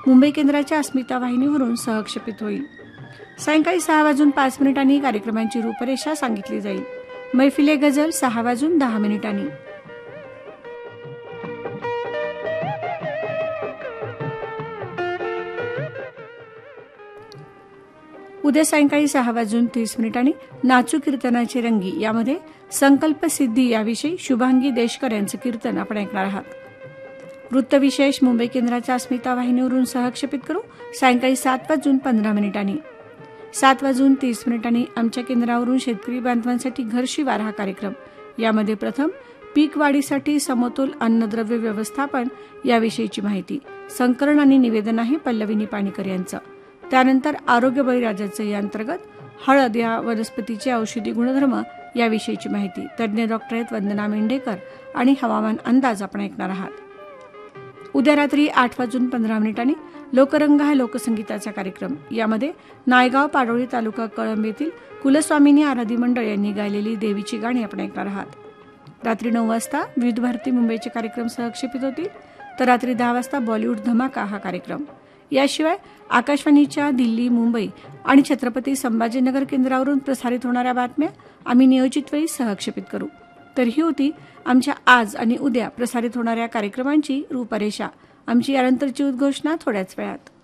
मुंबई केंद्राच्या अस्मिता वाहिनीवरून सहक्षेपित होईल. सायंकाळी 6:05 कार्यक्रमांची रूपरेषा सांगितली जाईल. मैफिले गझल 6:10. उद्या सायंकाळी 6:30 नाचू कीर्तनाची रंगी यामध्ये संकल्प सिद्धी याविषयी शुभांगी देशकर यांचं कीर्तन आपण ऐकणार आहात. वृत्तविशेष मुंबई केंद्राच्या अस्मिता वाहिनीवरून सहक्षेपित करू सायंकाळी 7:15. 7:30 आमच्या केंद्रावरून शेतकरी बांधवांसाठी घर शिवार हा कार्यक्रम. यामध्ये प्रथम पीक वाढीसाठी समतोल अन्नद्रव्य व्यवस्थापन याविषयीची माहिती, संकलन आणि निवेदन आहे पल्लवी निपाणीकर यांचं. त्यानंतर आरोग्य बळीराजाचं या अंतर्गत हळद या वनस्पतीचे औषधी गुणधर्म याविषयीची माहिती, तज्ज्ञ डॉक्टर आहेत वंदना मेंढेकर आणि हवामान अंदाज आपण ऐकणार आहात. उद्या रात्री 8:15 लोकरंग हा लोकसंगीताचा कार्यक्रम. यामध्ये नायगाव पाडोळी तालुका कळंब येथील कुलस्वामिनी आराधी मंडळ यांनी गायलेली देवीची गाणी आपण ऐकणार आहात. रात्री 9 वाजता विविध भारती मुंबईचे कार्यक्रम सहक्षेपित होतील. तर रात्री 10 वाजता बॉलिवूड धमाका हा कार्यक्रम. याशिवाय आकाशवाणीच्या दिल्ली, मुंबई आणि छत्रपती संभाजीनगर केंद्रावरून प्रसारित होणाऱ्या बातम्या आम्ही नियोजित वेळी सहक्षेपित करू. तर ही होती आमच्या आज आणि उद्या प्रसारित होणाऱ्या कार्यक्रमांची रूपरेषा. आमची यानंतरची उद्घोषणा थोड्याच वेळात.